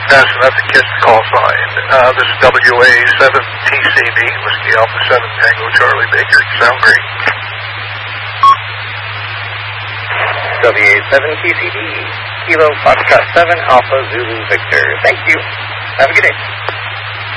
fast enough to catch the call sign. This is WA7TCB, Whiskey Alpha 7 Tango Charlie Baker. Sound great. WA7TCB, Kilo Foxtrot 7 Alpha Zulu Victor. Thank you. Have a good day.